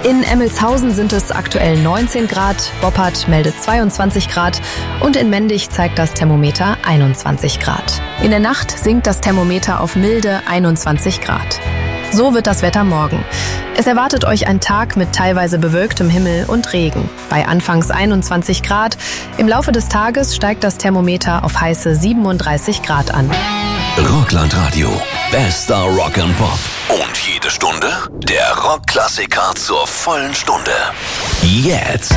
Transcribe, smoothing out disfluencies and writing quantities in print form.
In Emmelshausen sind es aktuell 19 Grad, Boppard meldet 22 Grad und in Mendig zeigt das Thermometer 21 Grad. In der Nacht sinkt das Thermometer auf milde 21 Grad. So wird das Wetter morgen. Es erwartet euch ein Tag mit teilweise bewölktem Himmel und Regen. Bei anfangs 21 Grad. Im Laufe des Tages steigt das Thermometer auf heiße 37 Grad an. Rockland Radio. Bester Rock and Pop. Und jede Stunde der Rockklassiker zur vollen Stunde. Jetzt.